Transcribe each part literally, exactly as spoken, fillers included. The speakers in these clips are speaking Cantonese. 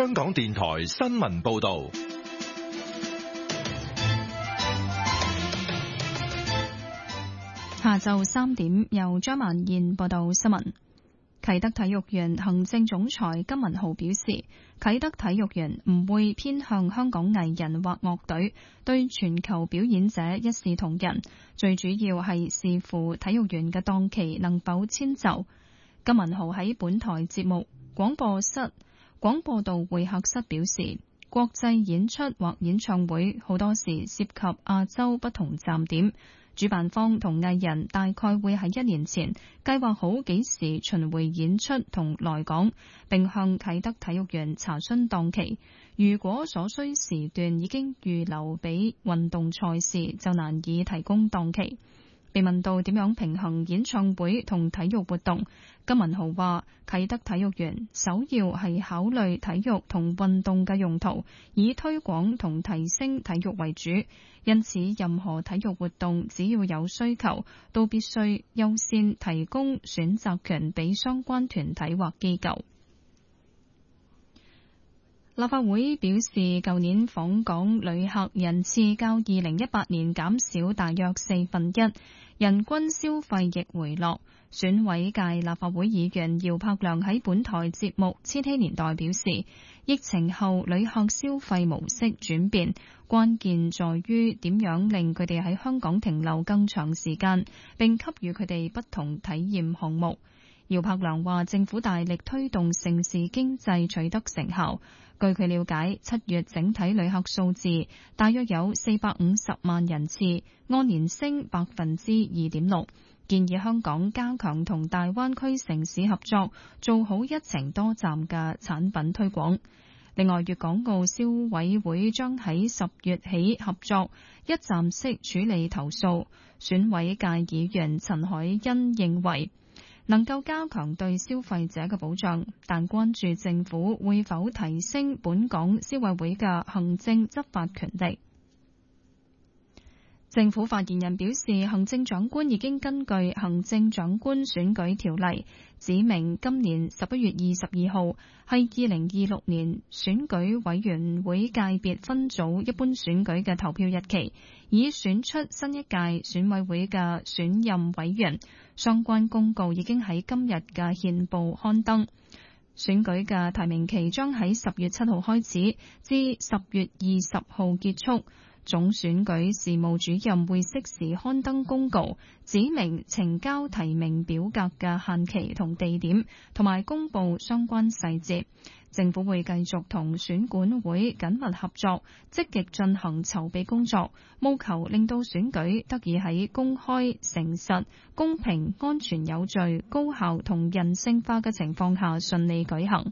香港電台新聞報道。 下晝三點，由張曼燕報道新聞。啟德體育園行政總裁金文豪表示，啟德體育園唔會偏向香港藝人或樂隊，對全球表演者一視同仁，最主要係視乎體育園嘅檔期能否遷就。金文豪喺本台節目廣播室廣播道會客室表示，國際演出或演唱會好多時涉及亞洲不同站點，主辦方同藝人大概會喺一年前計劃好幾時巡迴演出同來港，並向啟德體育園查詢檔期。如果所需時段已經預留俾運動賽事，就難以提供檔期。被問到點樣平衡演唱會同體育活動，金文豪話：啟德體育園首要係考慮體育同運動嘅用途，以推廣同提升體育為主。因此，任何體育活動只要有需求，都必須優先提供選擇權俾相關團體或機構。立法會表示，舊年訪港旅客人次較二零一八年減少大約四分一，人均消費亦回落。選委界立法會議員姚柏良喺本台節目《千禧年代》表示，疫情後旅客消費模式轉變，關鍵在於點樣令佢哋喺香港停留更長時間，並給予佢哋不同體驗項目。姚柏良話，政府大力推動城市經濟取得成效。據佢了解，七月整體旅客數字大約有四百五十萬人次，按年升百分之二點六。建議香港加強同大灣區城市合作，做好一程多站嘅產品推廣。另外，粵港澳消委會將喺十月起合作一站式處理投訴。選委界議員陳海欣認為，能夠加強對消費者嘅保障，但關注政府會否提升本港消委會嘅行政執法權力。政府發言人表示，行政長官已經根據行政長官選舉條例指明今年十一月二十二號係二零二六年選舉委員會界別分組一般選舉嘅投票日期，以選出新一屆選委會嘅選任委員。相關公告已經喺今日嘅憲報刊登。選舉嘅提名期將喺十月七號開始，至十月二十號結束。總選舉事務主任會適時刊登公告，指明呈交提名表格嘅限期同地點，同埋公布相關細節。政府會繼續同選管會緊密合作，積極進行籌備工作，務求令到選舉得以喺公開、誠實、公平、安全有序、高效同人性化嘅情況下順利舉行。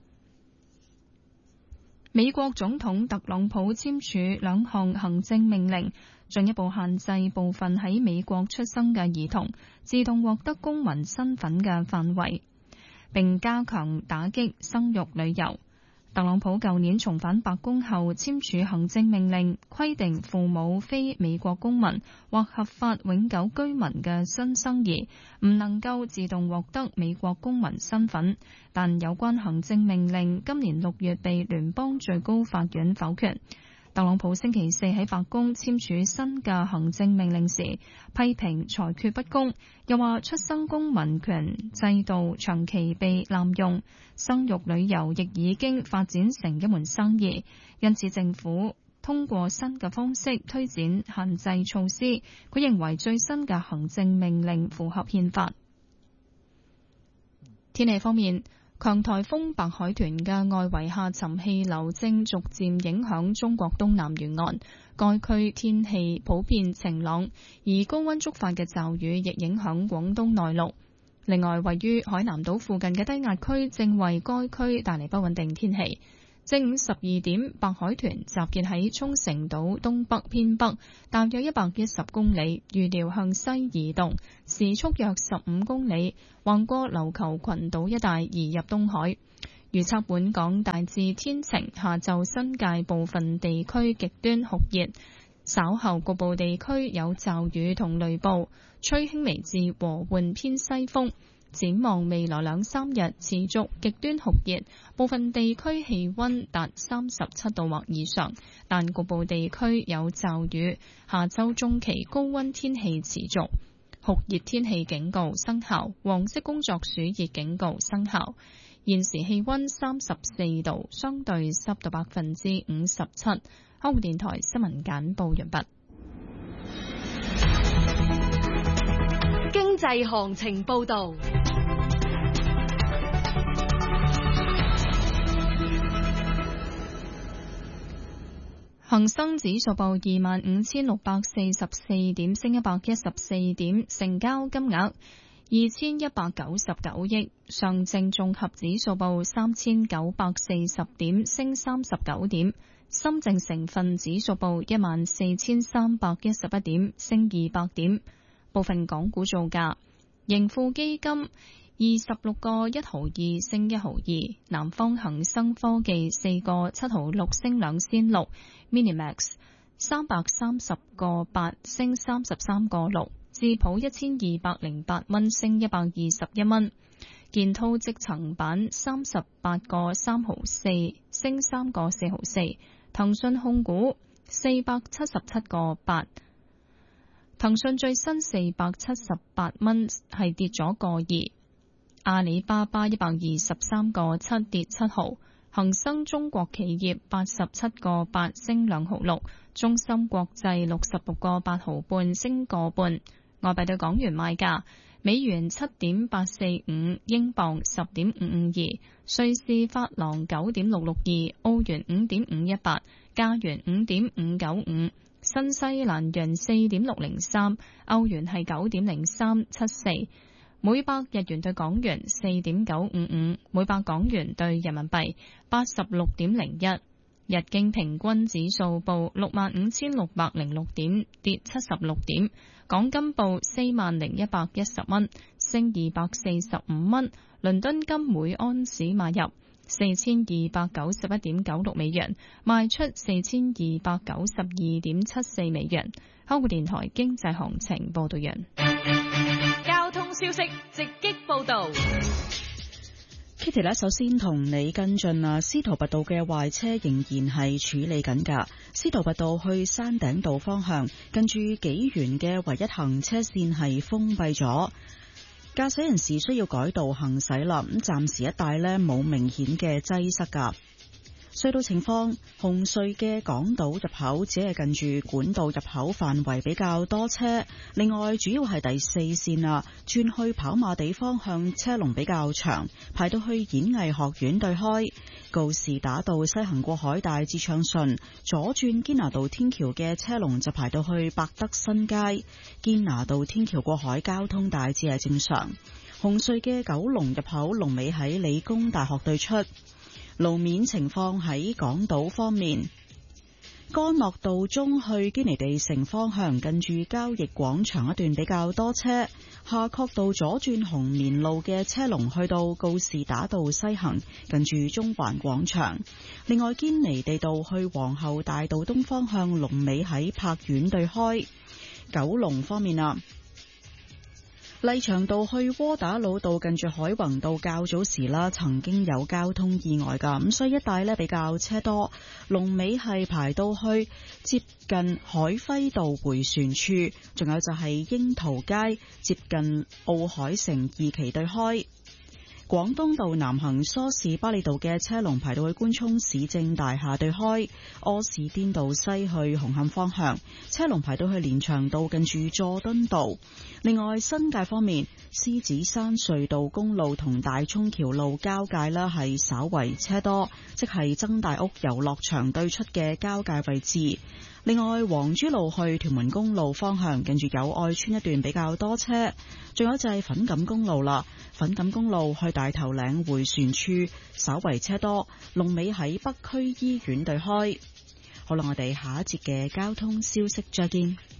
美國總統特朗普簽署兩項行政命令，進一步限制部分喺美國出生嘅兒童自動獲得公民身份嘅範圍，並加強打擊生育旅遊。特朗普舊年重返白宮後簽署行政命令，規定父母非美國公民或合法永久居民嘅新生兒唔能夠自動獲得美國公民身份。但有關行政命令今年六月被聯邦最高法院否決。特朗普星期四喺白宮簽署新嘅行政命令時，批評裁決不公，又話出生公民權制度長期被濫用，生育旅遊亦已經發展成一門生意，因此政府通過新嘅方式推展限制措施。佢認為最新嘅行政命令符合憲法。天氣方面，強颱風白海豚嘅外圍下沉氣流正逐漸影響中國東南沿岸，該區天氣普遍晴朗，而高溫觸發嘅驟雨亦影響廣東內陸。另外，位於海南島附近嘅低壓區正為該區帶嚟不穩定天氣。正午十二點，白海豚集結喺沖繩島東北偏北，大約一百一十公里，預料向西移動，時速約十五公里，橫過琉球群島一帶移入東海。預測本港大致天晴，下晝新界部分地區極端酷熱，稍後局部地區有驟雨同雷暴，吹輕微至和緩偏西風。 展望未來兩三日持續極端酷熱，部分地區氣溫達三十七度或以上，但局部地區有驟雨。下周中期高溫天氣持續，酷熱天氣警告生效，黃色工作暑熱警告生效。現時氣溫三十四度，相對濕度百分之五十七。香港電台新聞簡報完畢。 經濟行情報道。 恒生指數報二萬五千六百四十四點，升一百一十四點，成交金額二千一百九十九億。上證綜合指數報三千九百四十點，升三十九點。深證成分指數報一萬四千三百一十一點，升二百點。部分港股造價：盈富基金二十六個一毫二升一毫二，南方恒生科技四個七毫六升兩仙六 ，Minimax 三百三十個八升三十三個六，智普一千二百零八蚊升一百二十一蚊，建滔積層板三十八個三毫四升三個四毫四，騰訊控股四百七十七個八。騰訊最新四百七十八蚊係跌咗個二，阿里巴巴一百二十三個七跌七毫，恒生中國企業八十七個八升兩毫六，中芯國際六十六個八毫半升個半。外幣對港元賣價：美元七點八四五，英鎊十點五五二，瑞士法郎九點六六二，澳元五點五一八，加元五點五九五。新西蘭元四點六零三，歐元係九點零三七四，每百日元對港元四點九五五，每百港元對人民幣八十六點零一。日經平均指數報六萬五千六百零六點，跌七十六點。港金報四萬零一百一十蚊，升二百四十五蚊。倫敦金每安士買入四千二百九十一點九六美元，賣出四千二百九十二點七四美元。香港電台經濟行情報道完。 交通消息直擊報道。 Kitty 咧，首先同你跟進啊，司徒拔道嘅壞車仍然係處理緊㗎。司徒拔道去山頂道方向，近住紀元嘅唯一行車線係封閉咗。駕駛人士需要改道行駛啦，咁暫時一帶呢冇明顯嘅擠塞噶。隧道情況，紅隧嘅港島入口只係近住管道入口範圍比較多車，另外主要係第四線啊，轉去跑馬地方向車龍比較長，排到去演藝學院對開。告士打道西行過海大致暢順，左轉堅拿道天橋嘅車龍就排到去百德新街。堅拿道天橋過海交通大致係正常。紅隧嘅九龍入口龍尾喺理工大學對出。路面情況喺港島方面，干諾道中去堅尼地城方向，近住交易廣場一段比較多車。夏慤道左轉紅棉路嘅車龍去到告士打道西行，近住中環廣場。另外堅尼地道去皇后大道東方向，龍尾喺柏苑對開。九龍方面啊，麗翔道去窩打老道近住海泓道較早時啦，曾經有交通意外噶，咁所以一帶呢比較車多，龍尾係排到去接近海輝道迴旋處，仲有就係櫻桃街接近奧海城二期對開。廣東道南行梳士巴利道嘅車龍排到去官涌市政大廈對開。柯士甸道西去紅磡方向，車龍排到去連翔道近住佐敦道。另外新界方面，獅子山隧道公路同大涌橋路交界啦，係稍為車多，即係曾大屋遊樂場對出嘅交界位置。另外黃珠路去屯門公路方向，近住友愛村一段比較多車。仲有就係粉錦公路啦，粉錦公路去大頭嶺迴旋處稍為車多，龍尾喺北區醫院對開。好啦，我哋下一節嘅交通消息再見。